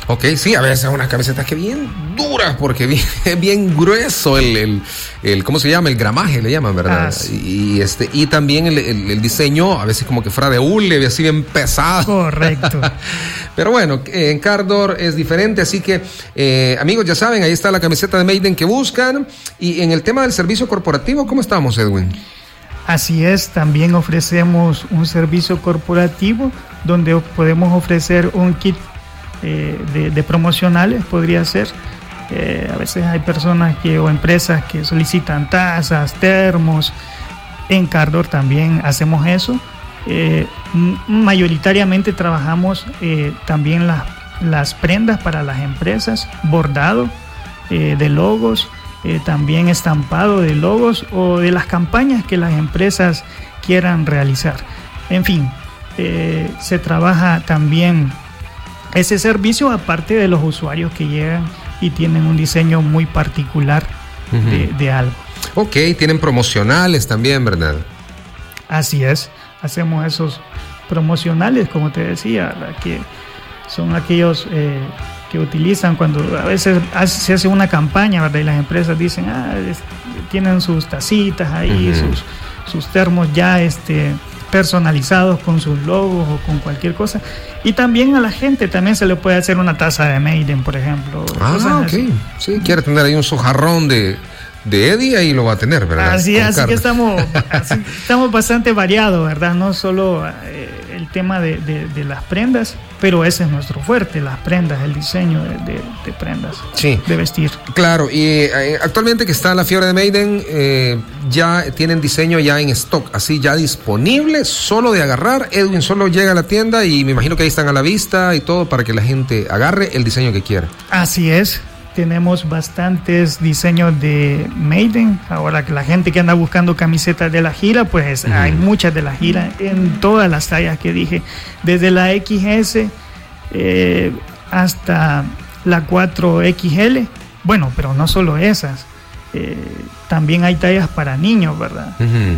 Ok, sí, a veces unas camisetas que bien duras, porque bien grueso el ¿cómo se llama? El gramaje le llaman, ¿verdad? Sí. Y también el diseño, a veces como que fuera de hule, así bien pesado. Correcto. Pero bueno, en Cardor es diferente, así que amigos, ya saben, ahí está la camiseta de Maiden que buscan. Y en el tema del servicio corporativo, ¿cómo estamos, Edwin? Así es, también ofrecemos un servicio corporativo donde podemos ofrecer un kit de promocionales, podría ser. A veces hay personas o empresas que solicitan tazas, termos. En Cardor también hacemos eso. Mayoritariamente trabajamos también las prendas para las empresas, bordado de logos, también estampado de logos o de las campañas que las empresas quieran realizar. En fin, se trabaja también ese servicio, aparte de los usuarios que llegan y tienen un diseño muy particular de algo. Ok, tienen promocionales también, ¿verdad? Así es, hacemos esos promocionales, como te decía, que son aquellos que utilizan cuando a veces se hace una campaña, ¿verdad? Y las empresas dicen, tienen sus tacitas ahí, sus termos ya personalizados con sus logos o con cualquier cosa. Y también a la gente también se le puede hacer una taza de Maiden, por ejemplo. Ok. Así. Sí, quiere tener ahí un sojarrón de Eddie, ahí lo va a tener, ¿verdad? Así que estamos bastante variados, ¿verdad? No solo el tema de las prendas, pero ese es nuestro fuerte, las prendas, el diseño de prendas, sí, de vestir. Claro, y actualmente que está la fiebre de Maiden, ya tienen diseño ya en stock, así ya disponible, solo de agarrar. Edwin solo llega a la tienda y me imagino que ahí están a la vista y todo para que la gente agarre el diseño que quiera. Así es. Tenemos bastantes diseños de Maiden. Ahora que la gente que anda buscando camisetas de la gira, pues hay muchas de la gira en todas las tallas que dije, desde la XS hasta la 4XL. Bueno, pero no solo esas, también hay tallas para niños, ¿verdad?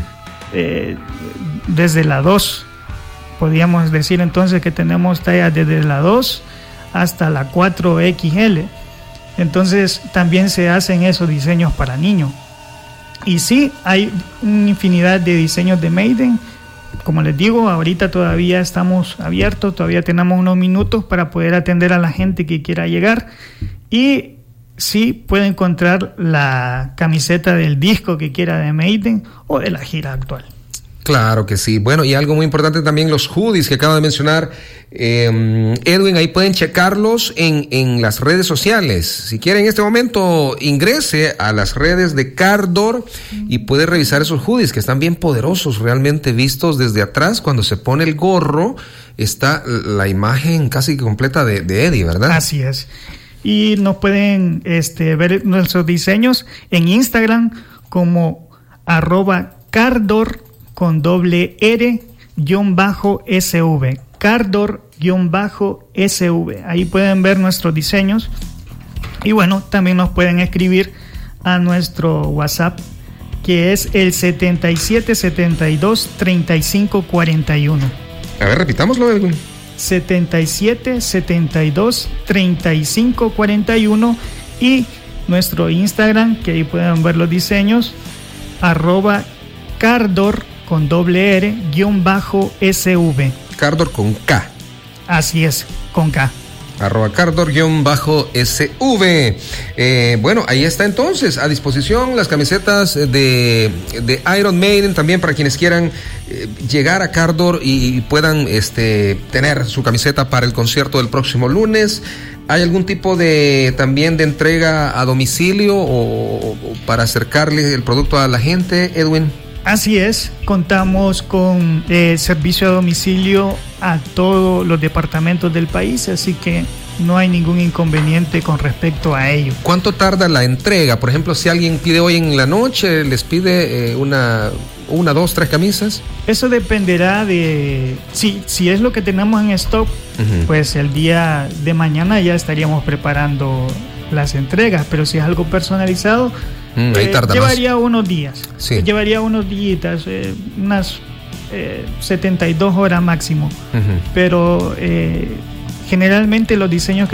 Desde la 2, podríamos decir entonces que tenemos tallas desde la 2 hasta la 4XL. Entonces también se hacen esos diseños para niños. Y sí, hay una infinidad de diseños de Maiden. Como les digo, ahorita todavía estamos abiertos, todavía tenemos unos minutos para poder atender a la gente que quiera llegar. Y sí puede encontrar la camiseta del disco que quiera de Maiden o de la gira actual. Claro que sí. Bueno, y algo muy importante también, los hoodies que acaba de mencionar Edwin, ahí pueden checarlos en las redes sociales. Si quiere en este momento, ingrese a las redes de Cardor y puede revisar esos hoodies que están bien poderosos, realmente vistos desde atrás. Cuando se pone el gorro, está la imagen casi completa de Eddie, ¿verdad? Así es. Y nos pueden ver nuestros diseños en Instagram como @Cardor con $R_SV, Cardor_SV. Ahí pueden ver nuestros diseños. Y bueno, también nos pueden escribir a nuestro WhatsApp, que es el 7772-3541. A ver, repitámoslo, Edwin. 7772-3541. Y nuestro Instagram, que ahí pueden ver los diseños, @Cardor con $R_SV. Cardor con K. Así es, con K. @Cardor_SV. Bueno, ahí está entonces, a disposición las camisetas de Iron Maiden, también para quienes quieran llegar a Cardor y puedan tener su camiseta para el concierto del próximo lunes. ¿Hay algún tipo también de entrega a domicilio o para acercarle el producto a la gente, Edwin? Así es, contamos con servicio a domicilio a todos los departamentos del país, así que no hay ningún inconveniente con respecto a ello. ¿Cuánto tarda la entrega? Por ejemplo, si alguien pide hoy en la noche, ¿les pide una, 2, 3 camisas? Eso dependerá de... Si es lo que tenemos en stock, pues el día de mañana ya estaríamos preparando las entregas, pero si es algo personalizado... ahí tarda llevaría más. Unos días. Sí. Llevaría unos días, unas 72 horas máximo. Pero generalmente los diseños que